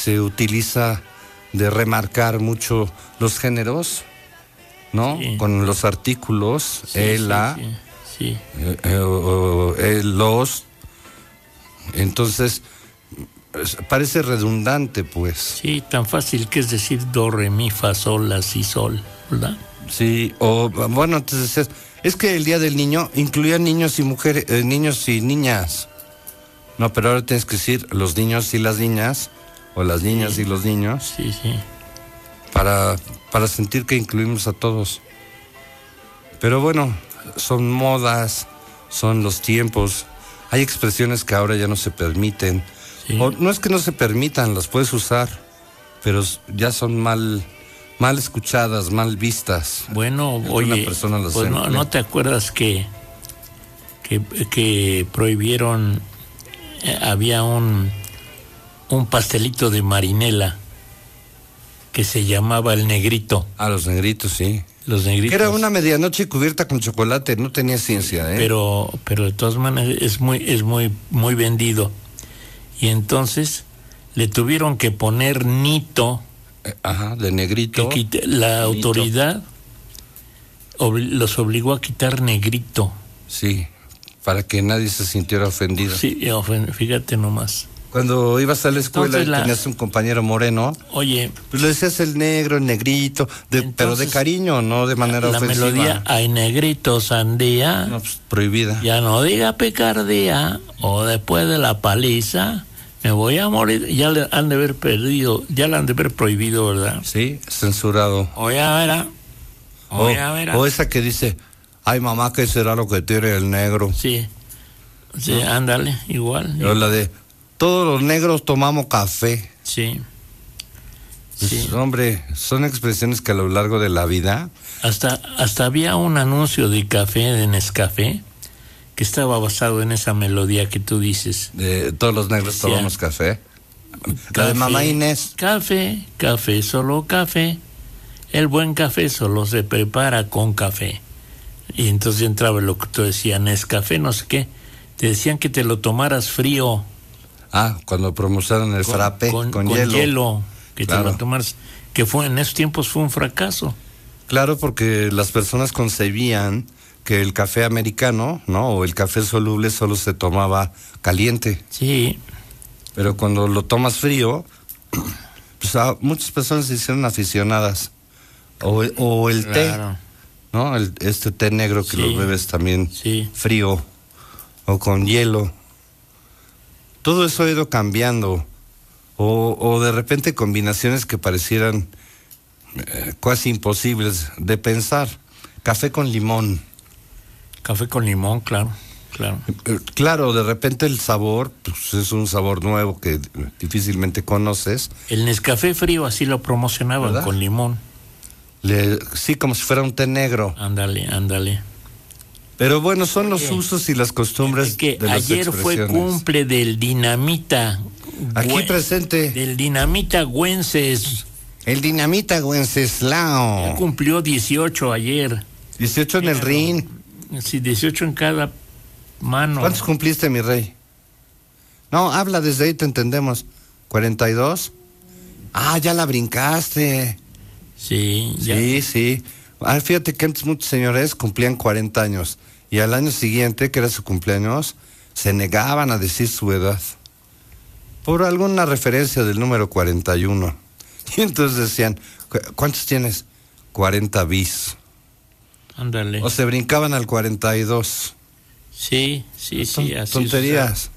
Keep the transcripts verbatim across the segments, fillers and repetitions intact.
se utiliza de remarcar mucho los géneros, ¿no? Sí. Con los artículos, sí, el, la, sí, sí. Eh, eh, el, los. Entonces, parece redundante, pues. Sí, tan fácil que es decir do, re, mi, fa, sol, la, si, sol, ¿verdad? Sí, o bueno, entonces decías, es que el Día del Niño incluía niños y mujeres, eh, niños y niñas. No, pero ahora tienes que decir los niños y las niñas, o las niñas sí. y los niños. Sí, sí. Para, para sentir que incluimos a todos. Pero bueno, son modas, son los tiempos. Hay expresiones que ahora ya no se permiten. Sí. O no es que no se permitan, las puedes usar, pero ya son mal, mal escuchadas, mal vistas. Bueno, oye, persona pues no, ¿no te acuerdas que, que, que prohibieron, eh, había un, un pastelito de marinela que se llamaba el negrito? Ah, los negritos, sí. Los negritos. Que era una medianoche cubierta con chocolate, no tenía ciencia, ¿eh? Pero, pero de todas maneras es muy, es muy, muy vendido. Y entonces le tuvieron que poner Nito. Ajá, de negrito. Que quite, la Nito. Autoridad ob, los obligó a quitar negrito. Sí, para que nadie se sintiera ofendido. Sí, ofend, fíjate nomás. Cuando ibas a la escuela entonces, y la... tenías un compañero moreno, oye, pues le decías el negro, el negrito, de, entonces, pero de cariño, no de manera la ofensiva. La melodía, hay negrito, sandía, no, pues, prohibida. Ya no diga picardía, o después de la paliza, me voy a morir. Ya le han de haber perdido, ya le han de haber prohibido, ¿verdad? Sí, censurado. O ya verá, o, o ya verá. O esa que dice, ay mamá, ¿qué será lo que tiene el negro? Sí, sí, ¿no? Ándale, igual. O la de... todos los negros tomamos café. Sí. Pues, sí. Hombre, son expresiones que a lo largo de la vida... Hasta, hasta había un anuncio de café, de Nescafé, que estaba basado en esa melodía que tú dices. De todos los negros decía, tomamos café. café. La de Mamá Inés. Café, café, solo café. El buen café solo se prepara con café. Y entonces entraba lo que tú decías, Nescafé, no sé qué. Te decían que te lo tomaras frío. Ah, cuando promocionaron el con, frappé con, con, con hielo. hielo que claro. te lo tomaras, que fue en esos tiempos fue un fracaso. Claro, porque las personas concebían que el café americano, ¿no? O el café soluble solo se tomaba caliente. Sí. Pero cuando lo tomas frío, pues a muchas personas se hicieron aficionadas. O, o el claro. té, ¿no? El, este té negro que sí. lo bebes también sí. frío o con hielo. Todo eso ha ido cambiando. O, o de repente combinaciones que parecieran eh, casi imposibles de pensar. Café con limón. Café con limón, claro, claro. Eh, claro, de repente el sabor, pues es un sabor nuevo que difícilmente conoces. El Nescafé frío así lo promocionaban, ¿verdad? Con limón. Le, sí, como si fuera un té negro. Ándale, ándale. Pero bueno, son los usos y las costumbres es que de las ayer fue cumple del Dinamita. Aquí Güen, presente. Del Dinamita Güences. El Dinamita Güenceslao. Él cumplió dieciocho ayer. dieciocho en el ring. Sí, dieciocho en cada mano. ¿Cuántos cumpliste, mi rey? No, habla desde ahí, te entendemos. ¿cuarenta y dos? Ah, ya la brincaste. Sí, ya. Sí, sí. Ah, fíjate que antes muchos señores cumplían cuarenta años y al año siguiente, que era su cumpleaños, se negaban a decir su edad por alguna referencia del número cuarenta y uno. Y entonces decían, ¿cuántos tienes? cuarenta bis. Ándale. O se brincaban al cuarenta y dos. Sí, sí, sí. Así tonterías.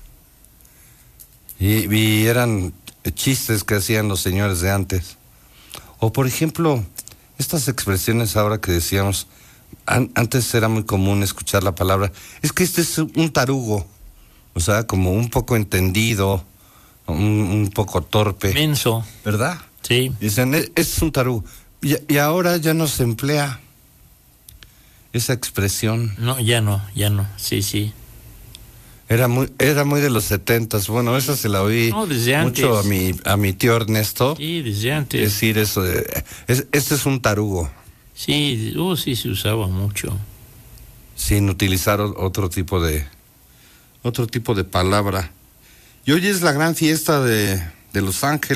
Y, y eran chistes que hacían los señores de antes. O por ejemplo... estas expresiones ahora que decíamos, an, antes era muy común escuchar la palabra, es que este es un tarugo, o sea, como un poco entendido, un, un poco torpe. Menso. ¿Verdad? Sí. Dicen, este es un tarugo. Y, y ahora ya no se emplea esa expresión. No, ya no, ya no, sí, sí. Era muy, era muy de los setentas. Bueno, esa se la oí no, desde mucho antes. a mi, a mi tío Ernesto. Sí, desde antes. Decir eso de, es, este es un tarugo. Sí, uh, sí se usaba mucho. Sin utilizar otro tipo de, otro tipo de palabra. Y hoy es la gran fiesta de, de Los Ángeles.